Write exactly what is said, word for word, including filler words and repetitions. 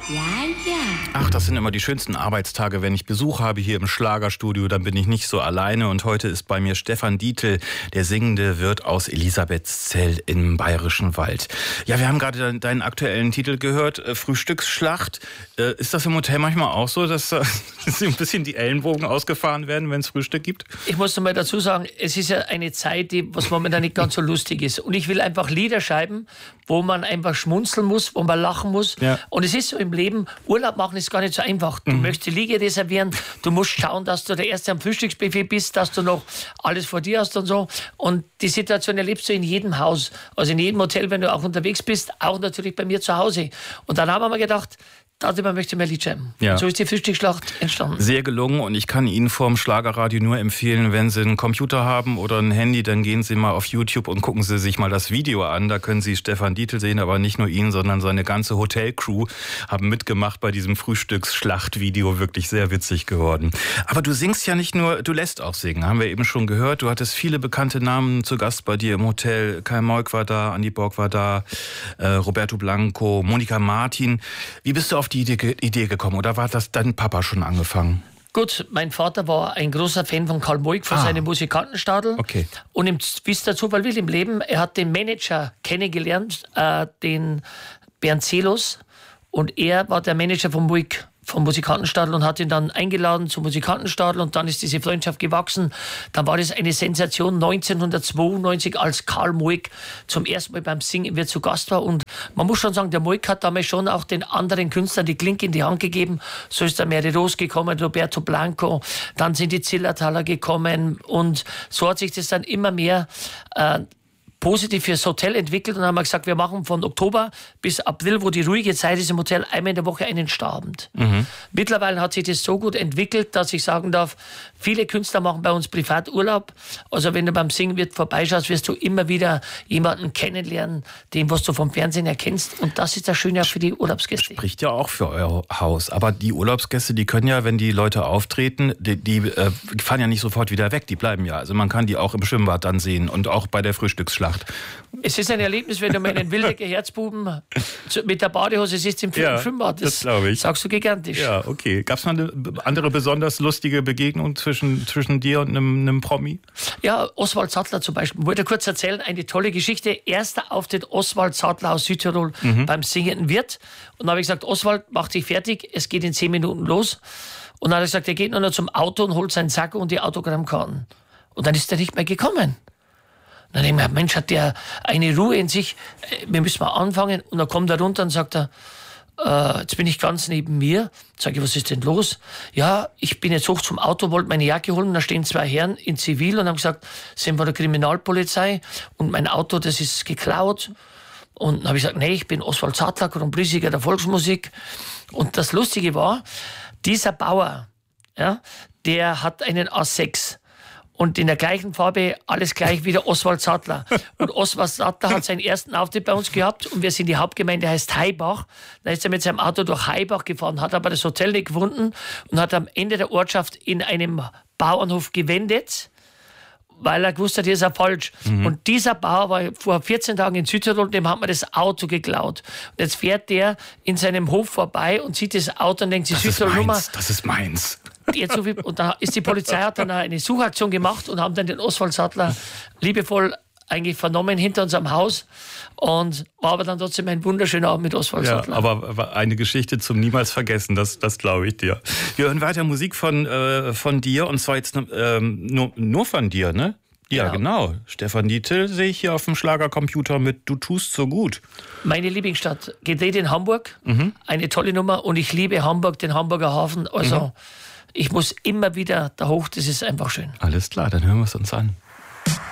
Ja, ja. Ach, das sind immer die schönsten Arbeitstage, wenn ich Besuch habe hier im Schlagerstudio, dann bin ich nicht so alleine. Und heute ist bei mir Stefan Dietl, der singende Wirt aus Elisabethzell im Bayerischen Wald. Ja, wir haben gerade deinen aktuellen Titel gehört, Frühstücksschlacht. Ist das im Hotel manchmal auch so, dass ein bisschen die Ellenbogen ausgefahren werden, wenn es Frühstück gibt? Ich muss noch mal dazu sagen, es ist ja eine Zeit, die was momentan nicht ganz so lustig ist. Und ich will einfach Lieder schreiben, wo man einfach schmunzeln muss, wo man lachen muss. Ja. Und es ist so im Leben, Urlaub machen ist gar nicht so einfach. Du mhm. möchtest die Liege reservieren, du musst schauen, dass du der Erste am Frühstücksbuffet bist, dass du noch alles vor dir hast und so. Und die Situation erlebst du in jedem Haus, also in jedem Hotel, wenn du auch unterwegs bist, auch natürlich bei mir zu Hause. Und dann haben wir mal gedacht, darüber möchte ich mehr Lied schreiben. Ja. So ist die Frühstücksschlacht entstanden. Sehr gelungen und ich kann Ihnen vorm Schlagerradio nur empfehlen, wenn Sie einen Computer haben oder ein Handy, dann gehen Sie mal auf YouTube und gucken Sie sich mal das Video an. Da können Sie Stefan Dietl sehen, aber nicht nur ihn, sondern seine ganze Hotelcrew haben mitgemacht bei diesem Frühstücksschlacht-Video. Wirklich sehr witzig geworden. Aber du singst ja nicht nur, du lässt auch singen, haben wir eben schon gehört. Du hattest viele bekannte Namen zu Gast bei dir im Hotel. Kai Moik war da, Andi Borg war da, äh, Roberto Blanco, Monika Martin. Wie bist du auf die Idee gekommen oder war das dein Papa schon angefangen? Gut, mein Vater war ein großer Fan von Karl Moik, von ah. seinem Musikantenstadel. Okay. Und im, wie es der Zufall will im Leben, er hat den Manager kennengelernt, äh, den Bernd Zelos. Und er war der Manager von Moik, vom Musikantenstadel, und hat ihn dann eingeladen zum Musikantenstadel und dann ist diese Freundschaft gewachsen. Dann war das eine Sensation neunzehnhundertzweiundneunzig, als Karl Moik zum ersten Mal beim Singen wir zu Gast war. Und man muss schon sagen, der Moik hat damals schon auch den anderen Künstlern die Klinke in die Hand gegeben. So ist der Mary Rose gekommen, Roberto Blanco, dann sind die Zillertaler gekommen und so hat sich das dann immer mehr äh, positiv fürs Hotel entwickelt und haben wir gesagt, wir machen von Oktober bis April, wo die ruhige Zeit ist im Hotel, einmal in der Woche einen Stabend. Mhm. Mittlerweile hat sich das so gut entwickelt, dass ich sagen darf, viele Künstler machen bei uns Privaturlaub. Also wenn du beim Singen wird vorbeischaust, wirst du immer wieder jemanden kennenlernen, den was du vom Fernsehen erkennst. Und das ist das Schöne auch für die Urlaubsgäste. Spricht ja auch für euer Haus. Aber die Urlaubsgäste, die können ja, wenn die Leute auftreten, die, die äh, fahren ja nicht sofort wieder weg, die bleiben ja. Also man kann die auch im Schwimmbad dann sehen und auch bei der Frühstücksschlacht. Es ist ein Erlebnis, wenn du meinen Wildecker Herzbuben mit der Badehose siehst im ja, Schwimmbad. Das, das glaube ich. Sagst du gigantisch. Ja, okay. Gab es noch eine andere besonders lustige Begegnung zwischen, zwischen dir und einem, einem Promi? Ja, Oswald Sattler zum Beispiel. Ich wollte kurz erzählen, eine tolle Geschichte. Erster Auftritt Oswald Sattler aus Südtirol mhm. beim singenden Wirt. Und dann habe ich gesagt, Oswald, mach dich fertig, es geht in zehn Minuten los. Und dann hat er gesagt, er geht nur noch zum Auto und holt seinen Sack und die Autogrammkarten. Und dann ist er nicht mehr gekommen. Dann denke ich mir, Mensch, hat der eine Ruhe in sich, wir müssen mal anfangen. Und dann kommt er runter und sagt er, äh, jetzt bin ich ganz neben mir. Sag ich, was ist denn los? Ja, ich bin jetzt hoch zum Auto, wollte meine Jacke holen, und da stehen zwei Herren in Zivil und haben gesagt, sind wir der Kriminalpolizei und mein Auto, das ist geklaut. Und dann habe ich gesagt, nee, ich bin Oswald Sattler, Grand Prix-Sieger der Volksmusik. Und das Lustige war, dieser Bauer, ja, der hat einen A sechs. Und in der gleichen Farbe, alles gleich wie der Oswald Sattler. Und Oswald Sattler hat seinen ersten Auftritt bei uns gehabt und wir sind die Hauptgemeinde, heißt Haibach. Da ist er mit seinem Auto durch Haibach gefahren, hat aber das Hotel nicht gefunden und hat am Ende der Ortschaft in einem Bauernhof gewendet, weil er gewusst hat, hier ist er falsch. Mhm. Und dieser Bauer war vor vierzehn Tagen in Südtirol, dem hat man das Auto geklaut. Und jetzt fährt der in seinem Hof vorbei und sieht das Auto und denkt sich, Südtirol Nummer. Das ist meins. Jetzt so viel, und da ist die Polizei, hat dann eine Suchaktion gemacht und haben dann den Oswald Sattler liebevoll eigentlich vernommen hinter unserem Haus. Und war aber dann trotzdem ein wunderschöner Abend mit Oswald ja, Sattler. Aber eine Geschichte zum niemals vergessen, das, das glaube ich dir. Wir hören weiter Musik von, äh, von dir und zwar jetzt ähm, nur, nur von dir, ne? Ja, genau. genau. Stefan Dietl sehe ich hier auf dem Schlagercomputer mit Du tust so gut. Meine Lieblingsstadt, gedreht in Hamburg, mhm. eine tolle Nummer und ich liebe Hamburg, den Hamburger Hafen, also mhm. ich muss immer wieder da hoch, das ist einfach schön. Alles klar, dann hören wir es uns an.